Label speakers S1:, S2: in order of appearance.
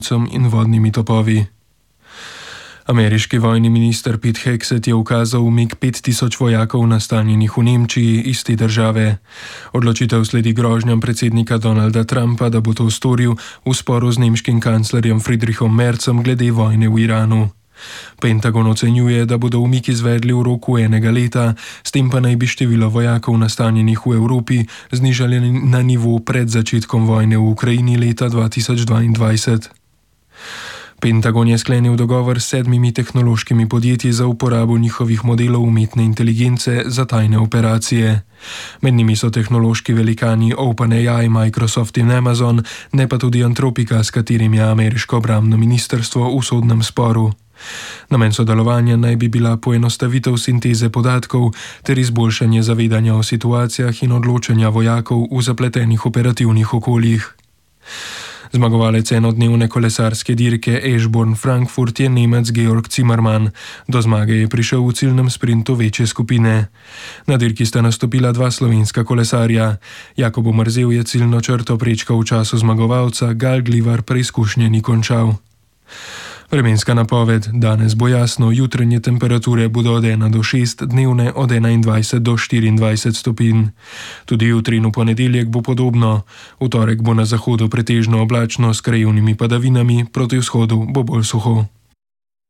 S1: in vodnimi topovi. Ameriški vojni minister Pete Hegseth je ukazal umik 5000 vojakov nastanjenih v Nemčiji iz te države. Odločitev sledi grožnjam predsednika Donalda Trumpa, da bo to storil v sporu z nemškim kanclerjem Friedrichom Merzom glede vojne v Iranu. Pentagon ocenjuje, da bodo umik izvedli v roku enega leta, s tem pa naj bi število vojakov nastanjenih v Evropi znižali na nivo pred začetkom vojne v Ukrajini leta 2022. Pentagon je sklenil dogovor s 7 tehnološkimi podjetji za uporabo njihovih modelov umetne inteligence za tajne operacije. Med njimi so tehnološki velikani OpenAI, Microsoft in Amazon, ne pa tudi Anthropica, s katerim je ameriško obrambno ministrstvo v sodnem sporu. Namen sodelovanja naj bi bila poenostavitev sinteze podatkov ter izboljšanje zavedanja o situacijah in odločanja vojakov v zapletenih operativnih okoljih. Zmagovalec enodnevne kolesarske dirke Eschborn-Frankfurt je Nemec Georg Zimmermann. Do zmage je prišel v ciljnem sprintu večje skupine. Na dirki sta nastopila 2 slovenska kolesarja. Jakob Mrzel je ciljno črto prečkal v času zmagovalca, Gal Glivar preizkušnje ni končal. Vremenska napoved: danes bo jasno, jutranje temperature bodo od 1 do 6, dnevne od 21 do 24 stopinj. Tudi jutri in v ponedeljek bo podobno. V torek bo na zahodu pretežno oblačno s krajevnimi padavinami, proti vzhodu bo bolj suho.